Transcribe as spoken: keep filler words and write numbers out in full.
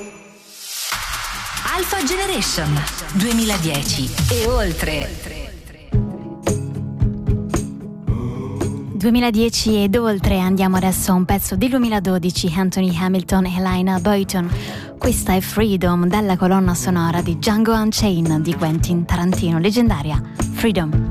Alpha Generation duemiladieci e oltre. duemiladieci ed oltre. Andiamo adesso a un pezzo del duemiladodici, Anthony Hamilton e Lina Boyton. Questa è Freedom, dalla colonna sonora di Django Unchained di Quentin Tarantino, leggendaria Freedom.